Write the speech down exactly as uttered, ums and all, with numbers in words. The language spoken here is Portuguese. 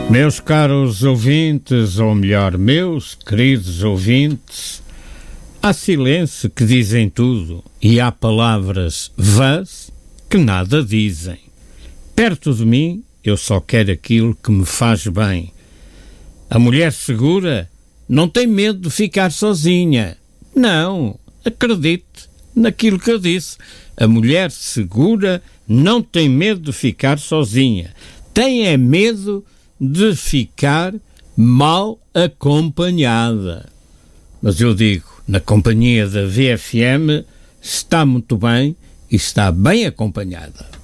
Meus caros ouvintes, ou melhor, meus queridos ouvintes, há silêncio que dizem tudo e há palavras vãs que nada dizem. Perto de mim, eu só quero aquilo que me faz bem. A mulher segura não tem medo de ficar sozinha. Não, acredite naquilo que eu disse. A mulher segura não tem medo de ficar sozinha. Tem é medo de ficar mal acompanhada. Mas eu digo, na companhia da V F M está muito bem e está bem acompanhada.